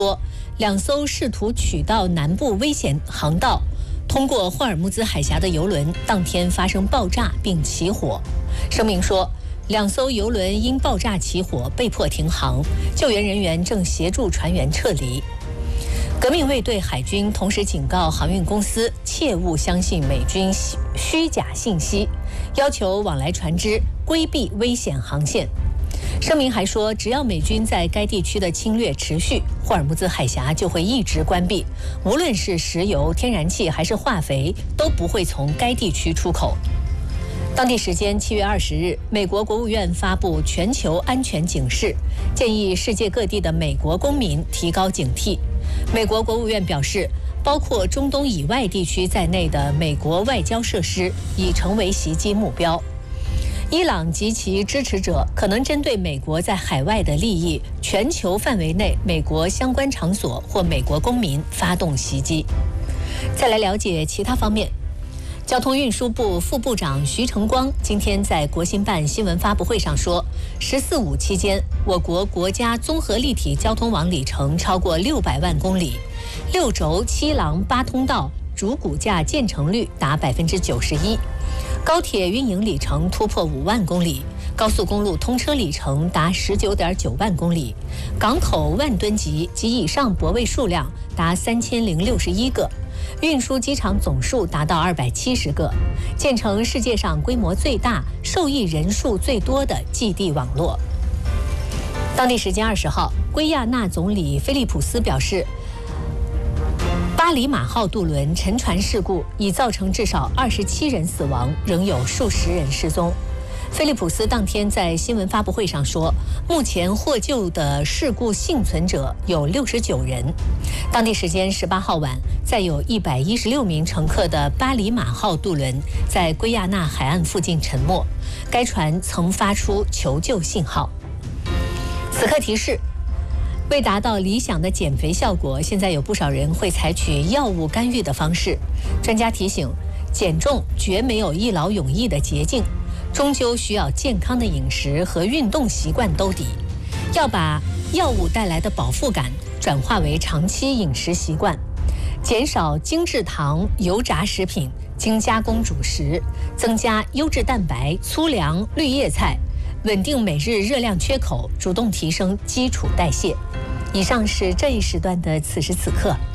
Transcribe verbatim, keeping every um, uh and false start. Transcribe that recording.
说，两艘试图取道南部危险航道，通过霍尔木兹海峡的油轮当天发生爆炸并起火。声明说，两艘油轮因爆炸起火被迫停航，救援人员正协助船员撤离。革命卫队海军同时警告航运公司切勿相信美军虚假信息，要求往来船只规避危险航线。声明还说，只要美军在该地区的侵略持续，霍尔木兹海峡就会一直关闭，无论是石油、天然气还是化肥，都不会从该地区出口。当地时间七月二十日，美国国务院发布全球安全警示，建议世界各地的美国公民提高警惕。美国国务院表示，包括中东以外地区在内的美国外交设施已成为袭击目标。伊朗及其支持者可能针对美国在海外的利益、全球范围内美国相关场所或美国公民发动袭击。再来了解其他方面。交通运输部副部长徐成光今天在国新办新闻发布会上说，十四五期间，我国国家综合立体交通网里程超过六百万公里，六轴七廊八通道主骨架建成率达百分之九十一，高铁运营里程突破五万公里，高速公路通车里程达十九点九万公里，港口万吨级及以上泊位数量达三千零六十一个。运输机场总数达到二百七十个，建成世界上规模最大、受益人数最多的寄递网络。当地时间二十号，圭亚那总理菲利普斯表示，巴里马号渡轮沉船事故已造成至少二十七人死亡，仍有数十人失踪。菲利普斯当天在新闻发布会上说，目前获救的事故幸存者有六十九人。当地时间十八号晚，载有一百一十六名乘客的巴里马号渡轮在圭亚那海岸附近沉没，该船曾发出求救信号。此刻提示，为达到理想的减肥效果，现在有不少人会采取药物干预的方式。专家提醒，减重绝没有一劳永逸的捷径，终究需要健康的饮食和运动习惯兜底。要把药物带来的饱腹感转化为长期饮食习惯，减少精制糖、油炸食品、精加工主食，增加优质蛋白、粗粮、绿叶菜，稳定每日热量缺口，主动提升基础代谢。以上是这一时段的此时此刻。